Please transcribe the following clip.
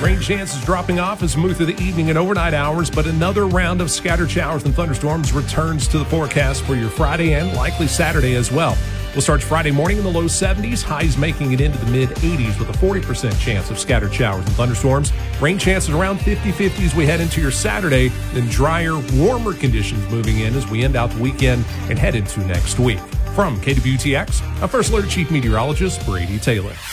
Rain chances dropping off as we move through the evening and overnight hours, but another round of scattered showers and thunderstorms returns to the forecast for your Friday and likely Saturday as well. We'll start Friday morning in the low 70s, highs making it into the mid-80s with a 40% chance of scattered showers and thunderstorms. Rain chances around 50-50 as we head into your Saturday, then drier, warmer conditions moving in as we end out the weekend and head into next week. From KWTX, I'm First Alert Chief Meteorologist Brady Taylor.